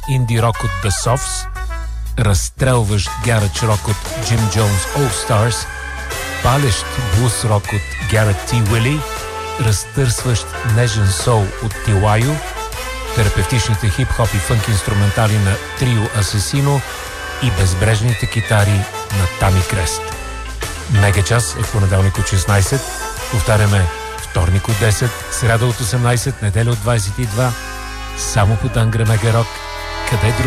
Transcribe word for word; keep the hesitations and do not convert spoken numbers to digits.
инди рок от The Softs, разстрелващ гарач рок от Jim Jones All Stars, палещ блус рок от Garrett T. Willey, разтърсващ нежен соул от Тилайо, терапевтичните хип-хоп и фънк инструментали на Трио Асесино и безбрежните китари на Тами Крест. Мегачас е в понеделник от шестнайсет, повтаряме вторник от десет, сряда от осемнайсет, неделя от двайсет и два, само по Тангра Мега Рок, къде друг